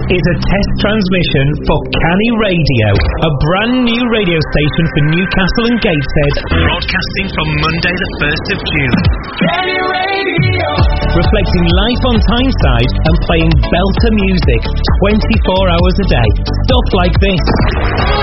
is a test transmission for Canny Radio, a brand new radio station for Newcastle and Gateshead, broadcasting from Monday the 1st of June. Canny Radio! Reflecting life on Tyneside and playing belter music 24 hours a day. Stuff like this.